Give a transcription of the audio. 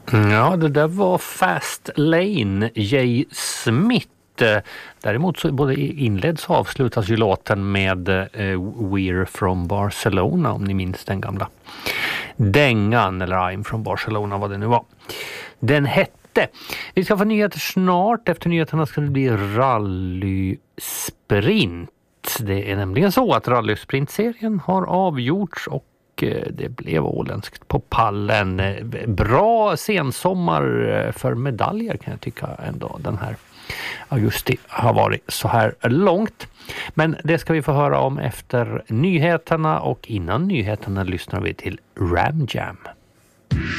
Ja, det där var Fast Lane, Jay Smith. Däremot så både inleds och avslutas ju låten med We're from Barcelona, om ni minns den gamla dängan, eller I'm from Barcelona, vad det nu var. Den hette. Vi ska få nyheter snart. Efter nyheterna ska det bli rallysprint. Det är nämligen så att rallysprintserien har avgjorts och det blev åländskt på pallen. Bra sensommar för medaljer kan jag tycka ändå. Den här augusti har varit så här långt. Men det ska vi få höra om efter nyheterna, och innan nyheterna lyssnar vi till Ram Jam.